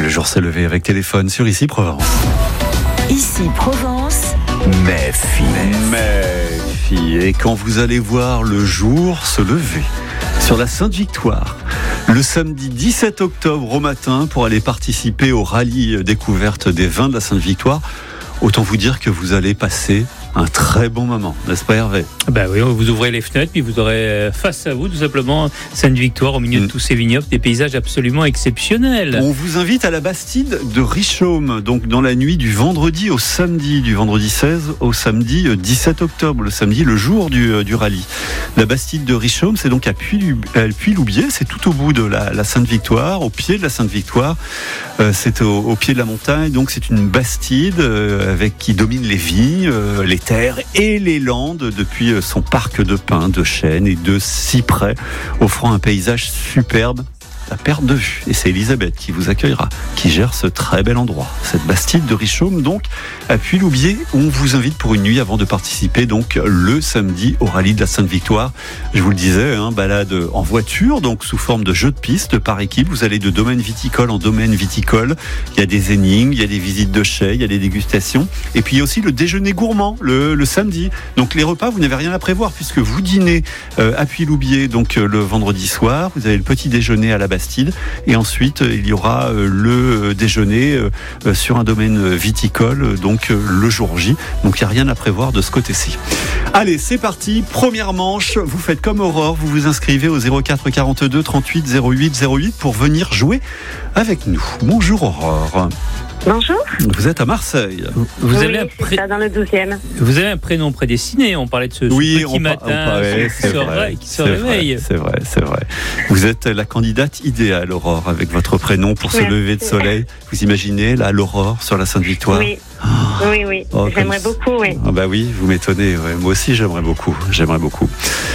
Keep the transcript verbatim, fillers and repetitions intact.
Le jour s'est levé avec téléphone sur Ici Provence. Ici Provence. Méfie, méfie. Et quand vous allez voir le jour se lever sur la Sainte-Victoire, le samedi dix-sept octobre au matin, pour aller participer au rallye découverte des vins de la Sainte-Victoire, autant vous dire que vous allez passer un très bon moment, n'est-ce pas Hervé ? Ben oui, vous ouvrez les fenêtres, puis vous aurez face à vous tout simplement Sainte-Victoire au milieu mmh. de tous ces vignobles, des paysages absolument exceptionnels. On vous invite à la Bastide de Richomme, donc dans la nuit du vendredi au samedi, du vendredi seize au samedi dix-sept octobre, le samedi, le jour du, du rallye. La Bastide de Richomme, c'est donc à Puy-Loubier, c'est tout au bout de la, la Sainte-Victoire, au pied de la Sainte-Victoire, euh, c'est au, au pied de la montagne, donc c'est une Bastide euh, avec qui domine les vignes, euh, les terres et les landes depuis son parc de pins, de chênes et de cyprès, offrant un paysage superbe à perte de vue. Et c'est Elisabeth qui vous accueillera, qui gère ce très bel endroit. Cette Bastide de Richomme, donc, à Puy-Loubier, où on vous invite pour une nuit avant de participer, donc, le samedi au rallye de la Sainte-Victoire. Je vous le disais, hein, balade en voiture, donc, sous forme de jeu de piste par équipe. Vous allez de domaine viticole en domaine viticole. Il y a des énigmes, il y a des visites de chais, il y a des dégustations. Et puis, il y a aussi le déjeuner gourmand, le, le samedi. Donc, les repas, vous n'avez rien à prévoir, puisque vous dînez euh, à Puy-Loubier, donc, euh, le vendredi soir. Vous avez le petit déjeuner à la Bastide. Et ensuite, il y aura le déjeuner sur un domaine viticole, donc le jour J. Donc il n'y a rien à prévoir de ce côté-ci. Allez, c'est parti. Première manche. Vous faites comme Aurore. Vous vous inscrivez au zéro quatre quarante-deux trente-huit zéro huit zéro huit pour venir jouer avec nous. Bonjour Aurore. Bonjour. Vous êtes à Marseille. Vous oui, avez un pré... ça, dans le douzième. Vous avez un prénom prédestiné. On parlait de ce, oui, ce petit on matin pa- on parlait, qui, se, vrai, ré... qui se réveille. Vrai, c'est vrai, c'est vrai. Vous êtes la candidate idéale, Aurore, avec votre prénom pour se Merci. lever de soleil. Vous imaginez là l'aurore sur la Sainte-Victoire ? Oui. Oh. Oui, oui. Oh, J'aimerais beaucoup, oui. Ah bah oui, vous m'étonnez. Ouais. Moi aussi, j'aimerais beaucoup. J'aimerais beaucoup.